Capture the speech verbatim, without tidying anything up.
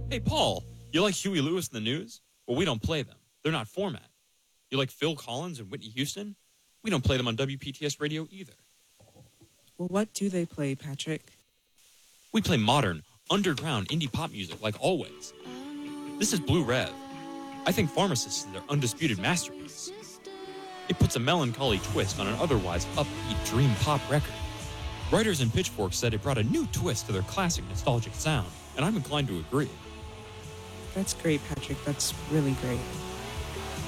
Hey, Paul, you like Huey Lewis and the News? Well, we don't play them. They're not format. You like Phil Collins and Whitney Houston? We don't play them on W P T S radio either. Well, what do they play, Patrick? We play modern, underground indie pop music like always. This is Blue Rev. I think Pharmacist is their undisputed masterpiece. It puts a melancholy twist on an otherwise upbeat dream pop record. Writers in Pitchfork said it brought a new twist to their classic nostalgic sound, and I'm inclined to agree. That's great, Patrick. That's really great.